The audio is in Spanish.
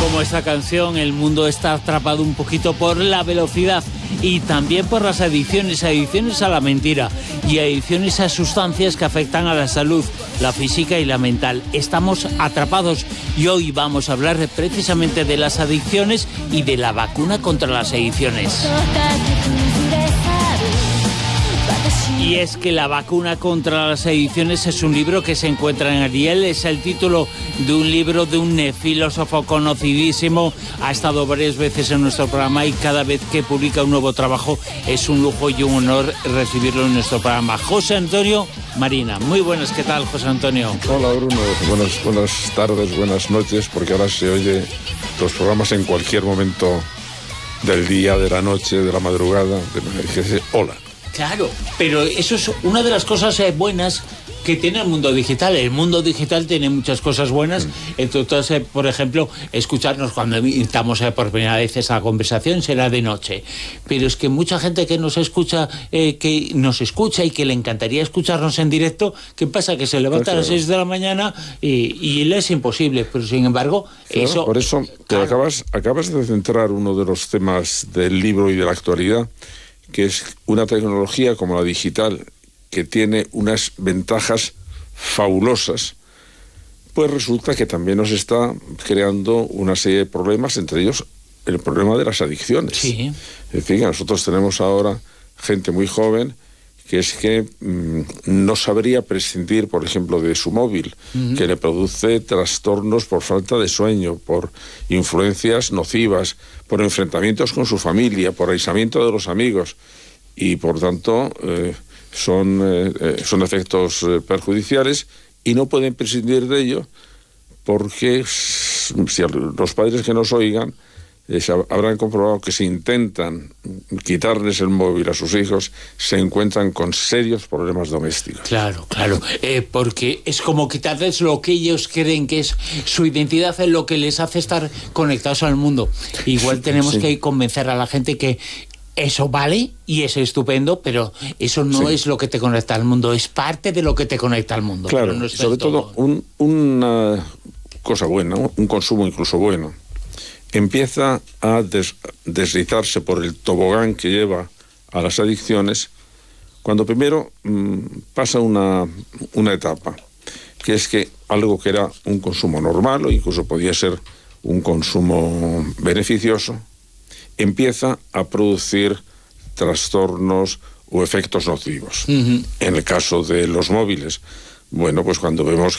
Como esta canción, el mundo está atrapado un poquito por la velocidad y también por las adicciones a la mentira y adicciones a sustancias que afectan a la salud, la física y la mental. Estamos atrapados y hoy vamos a hablar precisamente de las adicciones y de la vacuna contra las adicciones. Y es que La vacuna contra las adicciones es un libro que se encuentra en Ariel, es el título de un libro de un filósofo conocidísimo, ha estado varias veces en nuestro programa y cada vez que publica un nuevo trabajo es un lujo y un honor recibirlo en nuestro programa. José Antonio Marina, muy buenas, ¿qué tal, José Antonio? Hola, Bruno, buenas tardes, buenas noches, porque ahora se oye los programas en cualquier momento del día, de la noche, de la madrugada, hola. Claro, pero eso es una de las cosas buenas que tiene el mundo digital. El mundo digital tiene muchas cosas buenas. Entonces, por ejemplo, escucharnos cuando estamos por primera vez esa conversación será de noche. Pero es que mucha gente que nos escucha y que le encantaría escucharnos en directo, ¿qué pasa? Que se levanta a las 6 de la mañana y le es imposible. Pero sin embargo, claro, eso... Por eso acabas de centrar uno de los temas del libro y de la actualidad, que es una tecnología como la digital, que tiene unas ventajas fabulosas, pues resulta que también nos está creando una serie de problemas, entre ellos el problema de las adicciones. Sí. Es decir, nosotros tenemos ahora gente muy joven que es que no sabría prescindir, por ejemplo, de su móvil, que le produce trastornos por falta de sueño, por influencias nocivas, por enfrentamientos con su familia, por aislamiento de los amigos, y por tanto son efectos perjudiciales y no pueden prescindir de ello, porque si los padres que nos oigan habrán comprobado que si intentan quitarles el móvil a sus hijos, se encuentran con serios problemas domésticos. Claro, porque es como quitarles lo que ellos creen que es su identidad, es lo que les hace estar conectados al mundo. Igual tenemos que convencer a la gente que eso vale y es estupendo, pero eso no es lo que te conecta al mundo, es parte de lo que te conecta al mundo. Claro, no sobre todo una cosa buena, un consumo incluso bueno, empieza a deslizarse por el tobogán que lleva a las adicciones cuando primero pasa una etapa, que es que algo que era un consumo normal o incluso podía ser un consumo beneficioso, empieza a producir trastornos o efectos nocivos. En el caso de los móviles, bueno, pues cuando vemos